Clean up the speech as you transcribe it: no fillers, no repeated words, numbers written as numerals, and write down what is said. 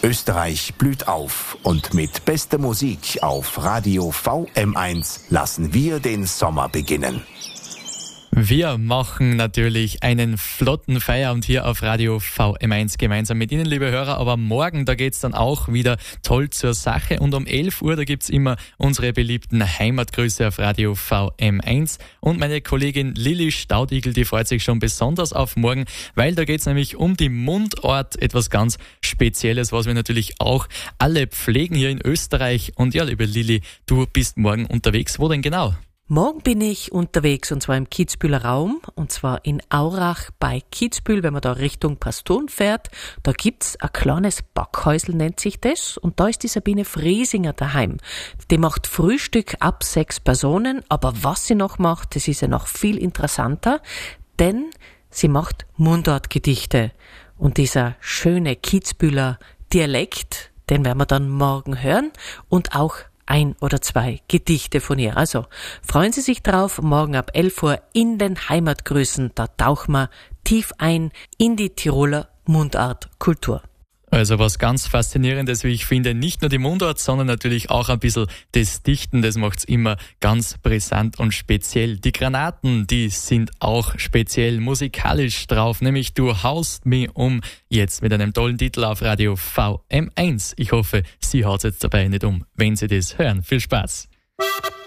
Österreich blüht auf und mit bester Musik auf Radio VM1 lassen wir den Sommer beginnen. Wir machen natürlich einen flotten Feierabend hier auf Radio VM1 gemeinsam mit Ihnen, liebe Hörer. Aber morgen, da geht's dann auch wieder toll zur Sache. Und um 11 Uhr, da gibt's immer unsere beliebten Heimatgrüße auf Radio VM1. Und meine Kollegin Lilly Staudigl, die freut sich schon besonders auf morgen, weil da geht's nämlich um die Mundart, etwas ganz Spezielles, was wir natürlich auch alle pflegen hier in Österreich. Und ja, liebe Lilly, du bist morgen unterwegs. Wo denn genau? Morgen bin ich unterwegs, und zwar im Kitzbüheler Raum, und zwar in Aurach bei Kitzbühel, wenn man da Richtung Pastoren fährt. Da gibt's ein kleines Backhäusl, nennt sich das, und da ist die Sabine Friesinger daheim. Die macht Frühstück ab 6 Personen, aber was sie noch macht, das ist ja noch viel interessanter, denn sie macht Mundartgedichte. Und dieser schöne Kitzbüheler Dialekt, den werden wir dann morgen hören, und auch 1 oder 2 Gedichte von ihr. Also freuen Sie sich drauf, morgen ab 11 Uhr in den Heimatgrüßen. Da tauchen wir tief ein in die Tiroler Mundartkultur. Also was ganz Faszinierendes, wie ich finde, nicht nur die Mundart, sondern natürlich auch ein bisschen das Dichten, das macht's immer ganz brisant und speziell. Die Granaten, die sind auch speziell musikalisch drauf, nämlich Du haust mich um, jetzt mit einem tollen Titel auf Radio VM1. Ich hoffe, Sie haut's jetzt dabei nicht um, wenn Sie das hören. Viel Spaß!